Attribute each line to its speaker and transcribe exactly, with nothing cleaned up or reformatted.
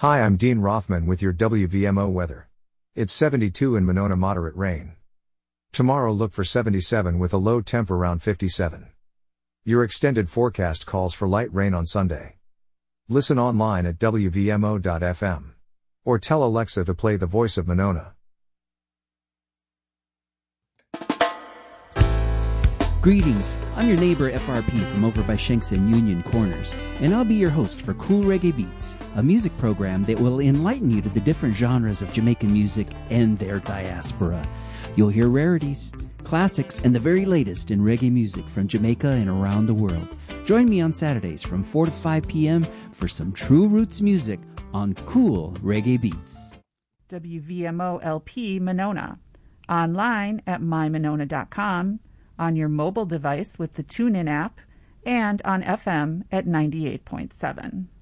Speaker 1: Hi, I'm Dean Rothman with your W V M O weather. It's seventy-two in Monona, moderate rain. Tomorrow look for seventy-seven with a low temp around fifty-seven. Your extended forecast calls for light rain on Sunday. Listen online at W V M O dot F M. Or tell Alexa to play The Voice of Monona.
Speaker 2: Greetings, I'm your neighbor F R P from over by Shanks and Union Corners, and I'll be your host for Cool Reggae Beats, a music program that will enlighten you to the different genres of Jamaican music and their diaspora. You'll hear rarities, classics, and the very latest in reggae music from Jamaica and around the world. Join me on Saturdays from four to five p.m. for some true roots music on Cool Reggae Beats.
Speaker 3: W V M O L P Monona, online at my monona dot com, on your mobile device with the TuneIn app, and on F M at ninety-eight point seven.